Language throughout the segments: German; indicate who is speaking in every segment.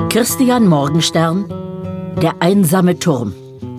Speaker 1: Christian Morgenstern, Der einsame Turm.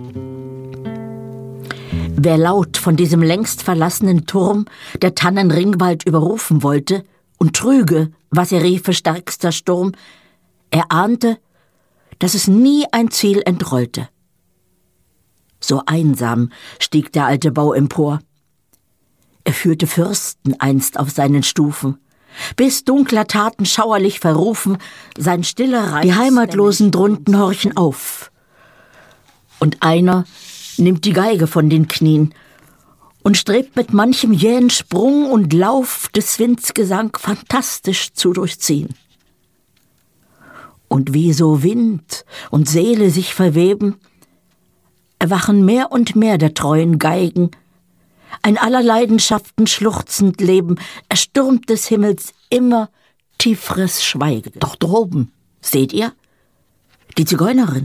Speaker 1: Wer laut von diesem längst verlassenen Turm der Tannenringwald überrufen wollte und trüge, was er riefe stärkster Sturm, er ahnte, dass es nie ein Ziel entrollte. So einsam stieg der alte Bau empor. Er führte Fürsten einst auf seinen Stufen, bis dunkler Taten schauerlich verrufen, sein stiller Reiz die Heimatlosen drunten horchen auf. Und einer nimmt die Geige von den Knien und strebt mit manchem jähen Sprung und Lauf des Winds Gesang fantastisch zu durchziehen. Und wie so Wind und Seele sich verweben, erwachen mehr und mehr der treuen Geigen, ein aller Leidenschaften schluchzend Leben, erstürmt des Himmels immer tieferes Schweigen. Doch droben, seht ihr, die Zigeunerin.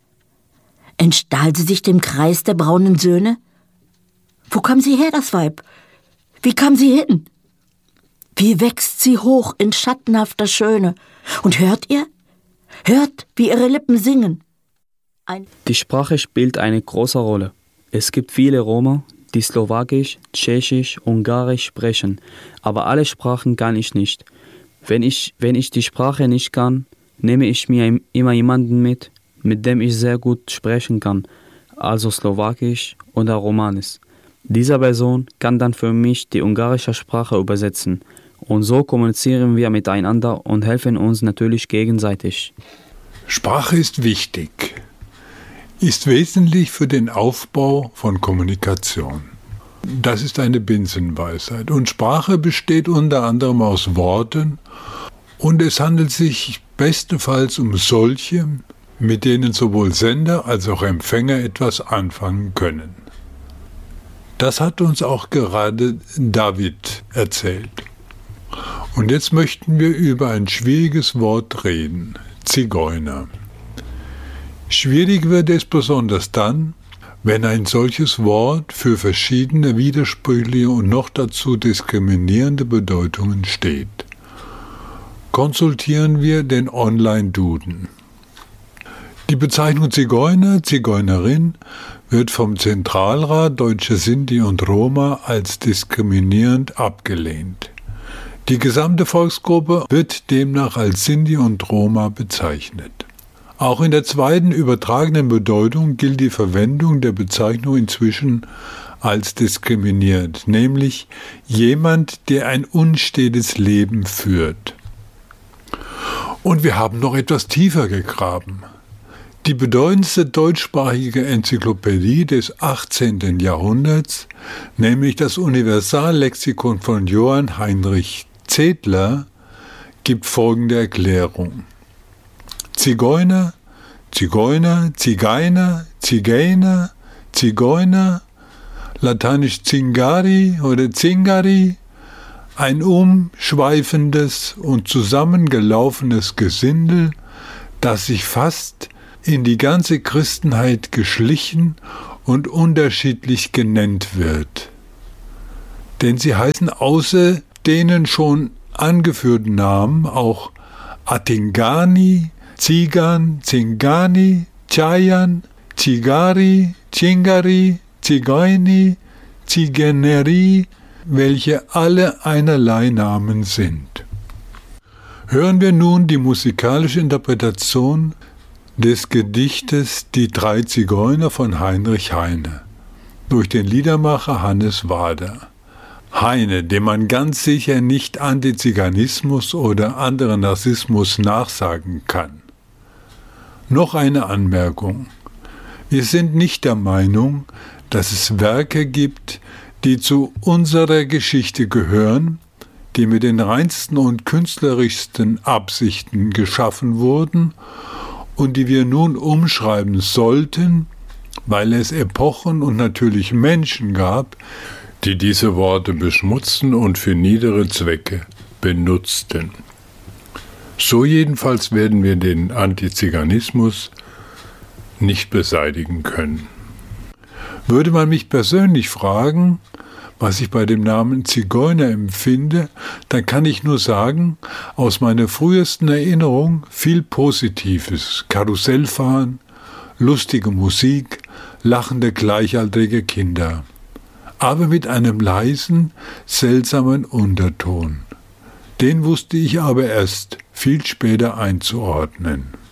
Speaker 1: Entstahl sie sich dem Kreis der braunen Söhne? Wo kam sie her, das Weib? Wie kam sie hin? Wie wächst sie hoch in schattenhafter Schöne? Und hört ihr? Hört, wie ihre Lippen singen.
Speaker 2: Die Sprache spielt eine große Rolle. Es gibt viele Roma, die Slowakisch, Tschechisch, Ungarisch sprechen, aber alle Sprachen kann ich nicht. Wenn ich die Sprache nicht kann, nehme ich mir immer jemanden mit dem ich sehr gut sprechen kann, also Slowakisch oder Romanisch. Diese Person kann dann für mich die ungarische Sprache übersetzen und so kommunizieren wir miteinander und helfen uns natürlich gegenseitig.
Speaker 3: Sprache ist wichtig, ist wesentlich für den Aufbau von Kommunikation. Das ist eine Binsenweisheit. Und Sprache besteht unter anderem aus Worten und es handelt sich bestenfalls um solche, mit denen sowohl Sender als auch Empfänger etwas anfangen können. Das hat uns auch gerade David erzählt. Und jetzt möchten wir über ein schwieriges Wort reden, Zigeuner. Schwierig wird es besonders dann, wenn ein solches Wort für verschiedene widersprüchliche und noch dazu diskriminierende Bedeutungen steht. Konsultieren wir den Online-Duden. Die Bezeichnung Zigeuner, Zigeunerin wird vom Zentralrat Deutsche Sinti und Roma als diskriminierend abgelehnt. Die gesamte Volksgruppe wird demnach als Sinti und Roma bezeichnet. Auch in der zweiten übertragenen Bedeutung gilt die Verwendung der Bezeichnung inzwischen als diskriminierend, nämlich jemand, der ein unstetes Leben führt. Und wir haben noch etwas tiefer gegraben. Die bedeutendste deutschsprachige Enzyklopädie des 18. Jahrhunderts, nämlich das Universallexikon von Johann Heinrich Zedler, gibt folgende Erklärung. Zigeuner, Zigeuner, Zigeiner, Zigeuner, Zigeuner, lateinisch Zingari oder Zingari, ein umschweifendes und zusammengelaufenes Gesindel, das sich fast in die ganze Christenheit geschlichen und unterschiedlich genannt wird. Denn sie heißen außer denen schon angeführten Namen auch Atingani, Zigan, Zingani, Chayan, Zigari, Chingari, Zigeuni, Zigeneri, welche alle einerlei Namen sind. Hören wir nun die musikalische Interpretation des Gedichtes Die drei Zigeuner von Heinrich Heine durch den Liedermacher Hannes Wader. Heine, dem man ganz sicher nicht Antiziganismus oder anderen Rassismus nachsagen kann. Noch eine Anmerkung. Wir sind nicht der Meinung, dass es Werke gibt, die zu unserer Geschichte gehören, die mit den reinsten und künstlerischsten Absichten geschaffen wurden und die wir nun umschreiben sollten, weil es Epochen und natürlich Menschen gab, die diese Worte beschmutzten und für niedere Zwecke benutzten. So jedenfalls werden wir den Antiziganismus nicht beseitigen können. Würde man mich persönlich fragen, was ich bei dem Namen Zigeuner empfinde, dann kann ich nur sagen, aus meiner frühesten Erinnerung viel Positives. Karussellfahren, lustige Musik, lachende gleichaltrige Kinder. Aber mit einem leisen, seltsamen Unterton. Den wusste ich aber erst viel später einzuordnen.